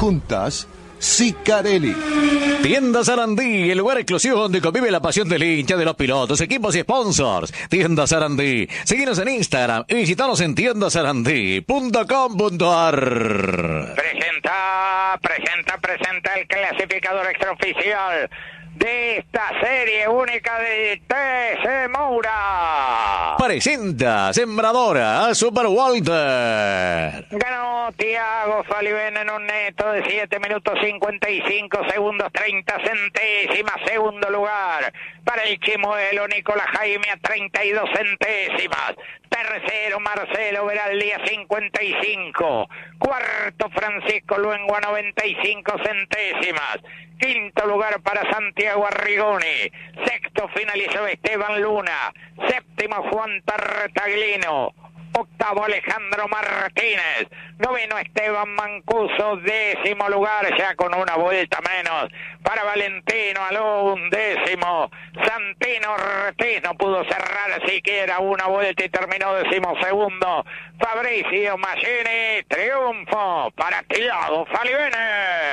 Juntas, Sicarelli. Tienda Sarandí, el lugar exclusivo donde convive la pasión del hincha, de los pilotos, equipos y sponsors. Tienda Sarandí. Síguenos en Instagram y visitanos en tiendasarandí.com.ar. Presenta el clasificador extraoficial de esta serie única de TC Moura. Presenta Sembradora Super Walter. Ganó Thiago Falivene en un neto de 7 minutos 55 segundos 30 centésimas. Segundo lugar para el Chimuelo Nicolás Jaime a 32 centésimas. Tercero Marcelo Veraldi a 55. Cuarto Francisco Luengo a 95 centésimas. Quinto lugar para Santiago Arrigoni. Sexto finalizó Esteban Luna. Séptimo Juan Tartaglino. Octavo Alejandro Martínez. Noveno Esteban Mancuso. Décimo lugar ya con una vuelta menos para Valentino Alón. Décimo Santino Ortiz. No pudo cerrar siquiera una vuelta y terminó decimosegundo. Fabricio Machini. Triunfo para Thiago Falivene.